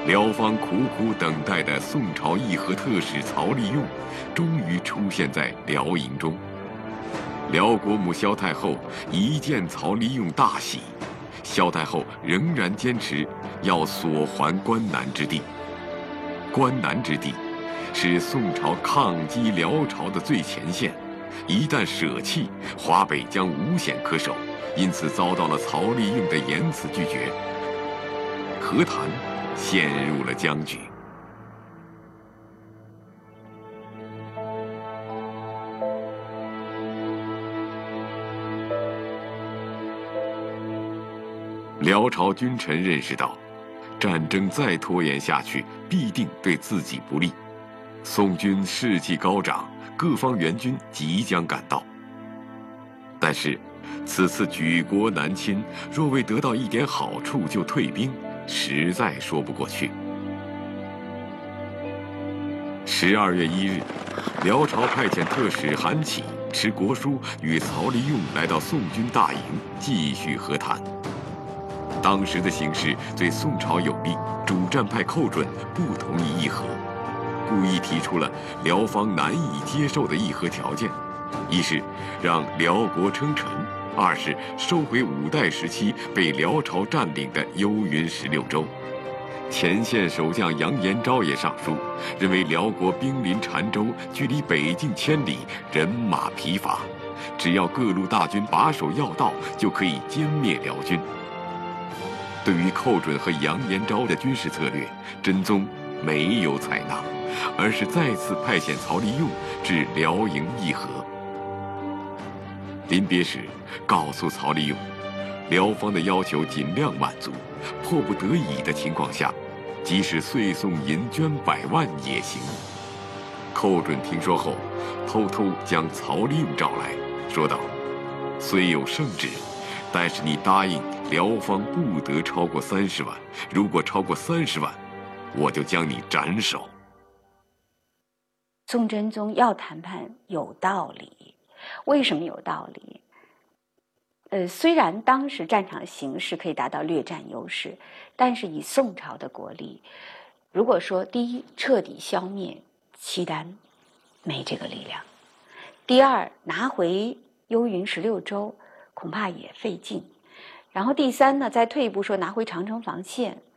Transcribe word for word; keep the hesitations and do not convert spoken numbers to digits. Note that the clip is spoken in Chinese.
辽方苦苦等待的宋朝议和特使曹利用，终于出现在辽营中。辽国母萧太后一见曹利用大喜，萧太后仍然坚持要索还关南之地。关南之地是宋朝抗击辽朝的最前线，一旦舍弃，华北将无险可守，因此遭到了曹利用的严词拒绝。和谈陷入了僵局。辽朝君臣认识到，战争再拖延下去，必定对自己不利。宋军士气高涨，各方援军即将赶到。但是，此次举国南侵，若未得到一点好处就退兵，实在说不过去。十二月一日，辽朝派遣特使韩起持国书与曹利用来到宋军大营，继续和谈。当时的形势对宋朝有利，主战派寇准不同意议和，故意提出了辽方难以接受的议和条件：一是让辽国称臣，二是收回五代时期被辽朝占领的幽云十六州。前线守将杨延昭也上书，认为辽国兵临澶州，距离北境千里，人马疲乏，只要各路大军把守要道，就可以歼灭辽军。对于寇准和杨延昭的军事策略，真宗没有采纳，而是再次派遣曹利用至辽营议和。临别时，告诉曹利用，辽方的要求尽量满足，迫不得已的情况下，即使岁送银绢百万也行。寇准听说后，偷偷将曹利用召来，说道：“虽有圣旨，但是你答应辽方不得超过三十万，如果超过三十万，我就将你斩首。” 宋真宗要谈判有道理，为什么有道理？呃，虽然当时战场形势可以达到略占优势，但是以宋朝的国力，如果说第一彻底消灭契丹，没这个力量；第二拿回幽云十六州，恐怕也费劲；然后第三呢，再退一步说拿回长城防线，